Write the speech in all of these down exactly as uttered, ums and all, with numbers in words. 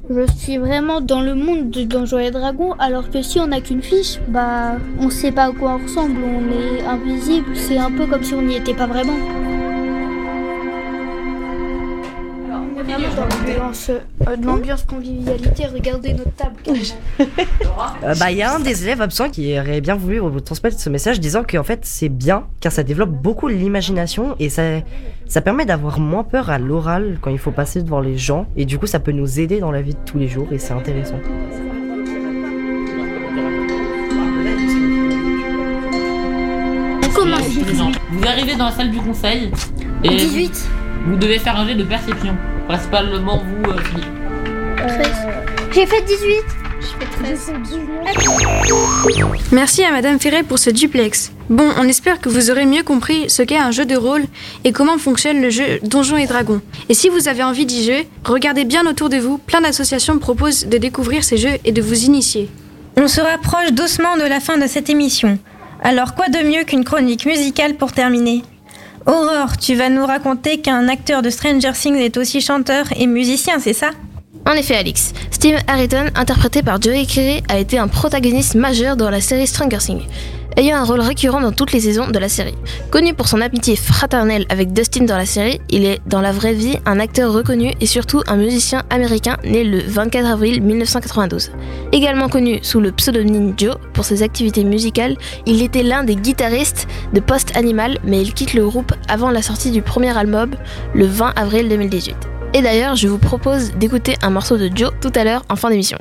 Je suis vraiment dans le monde de Donjons et Dragons, alors que si on n'a qu'une fiche, bah on sait pas à quoi on ressemble, on est invisible, c'est un peu comme si on n'y était pas vraiment. On est vraiment dans l'ambiance, euh, de l'ambiance convivialité, regardez notre table. euh, bah il y a un des élèves absents qui aurait bien voulu vous transmettre ce message disant qu'en fait c'est bien car ça développe beaucoup l'imagination et ça, ça permet d'avoir moins peur à l'oral quand il faut passer devant les gens et du coup ça peut nous aider dans la vie de tous les jours et c'est intéressant. On commence. Vous arrivez dans la salle du conseil et dix-huit. Vous devez faire un jet de perception. Principalement vous, euh, Philippe. treize. J'ai fait dix-huit. Je fais treize. Merci à Madame Ferret pour ce duplex. Bon, on espère que vous aurez mieux compris ce qu'est un jeu de rôle et comment fonctionne le jeu Donjons et Dragons. Et si vous avez envie d'y jouer, regardez bien autour de vous, plein d'associations proposent de découvrir ces jeux et de vous initier. On se rapproche doucement de la fin de cette émission. Alors quoi de mieux qu'une chronique musicale pour terminer ? Aurore, tu vas nous raconter qu'un acteur de Stranger Things est aussi chanteur et musicien, c'est ça ? En effet, Alix, Steve Harrington, interprété par Joey Keery, a été un protagoniste majeur dans la série Stranger Things, ayant un rôle récurrent dans toutes les saisons de la série. Connu pour son amitié fraternelle avec Dustin dans la série, il est dans la vraie vie un acteur reconnu et surtout un musicien américain né le vingt-quatre avril mille neuf cent quatre-vingt-douze. Également connu sous le pseudonyme Joe pour ses activités musicales, il était l'un des guitaristes de Post Animal, mais il quitte le groupe avant la sortie du premier album le vingt avril deux mille dix-huit. Et d'ailleurs, je vous propose d'écouter un morceau de Joe tout à l'heure en fin d'émission.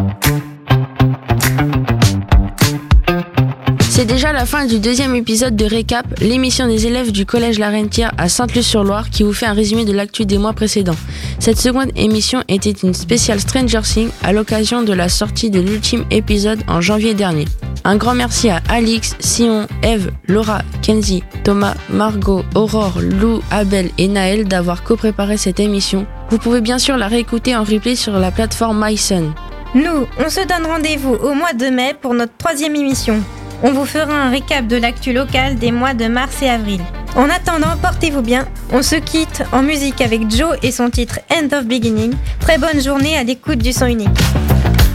C'est déjà la fin du deuxième épisode de Récap, l'émission des élèves du collège La Rentière à Sainte-Luce-sur-Loire qui vous fait un résumé de l'actu des mois précédents. Cette seconde émission était une spéciale Stranger Things à l'occasion de la sortie de l'ultime épisode en janvier dernier. Un grand merci à Alix, Sion, Eve, Laura, Kenzie, Thomas, Margot, Aurore, Lou, Abel et Naël d'avoir co-préparé cette émission. Vous pouvez bien sûr la réécouter en replay sur la plateforme MySun. Nous, on se donne rendez-vous au mois de mai pour notre troisième émission. On vous fera un récap de l'actu locale des mois de mars et avril. En attendant, portez-vous bien. On se quitte en musique avec Joe et son titre End of Beginning. Très bonne journée à l'écoute du son unique.